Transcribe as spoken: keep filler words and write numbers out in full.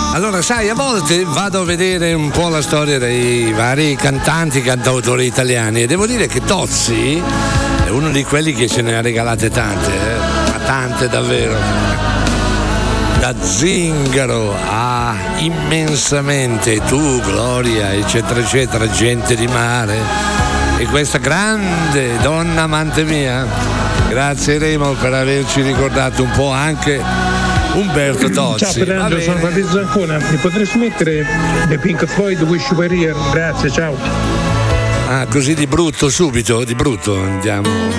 Allora, sai, a volte vado a vedere un po' la storia dei vari cantanti, cantautori italiani, e devo dire che Tozzi è uno di quelli che ce ne ha regalate tante, eh? Ma tante davvero. Da Zingaro a Immensamente, Tu, Gloria, eccetera, eccetera, Gente di mare. E questa grande donna amante mia. Grazie Remo per averci ricordato un po' anche Umberto Tozzi. Ciao Fernando, sono Fabrizio Zancona. Mi potresti mettere The Pink Floyd Wish You Were Here? Grazie, ciao. Ah, così di brutto, subito, di brutto andiamo.